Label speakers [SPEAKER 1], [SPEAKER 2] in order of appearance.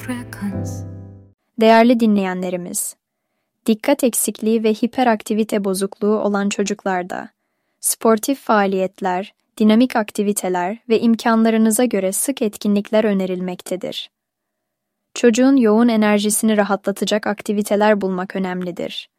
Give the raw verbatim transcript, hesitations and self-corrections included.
[SPEAKER 1] Değerli dinleyenlerimiz, dikkat eksikliği ve hiperaktivite bozukluğu olan çocuklarda, sportif faaliyetler, dinamik aktiviteler ve imkanlarınıza göre sık etkinlikler önerilmektedir. Çocuğun yoğun enerjisini rahatlatacak aktiviteler bulmak önemlidir.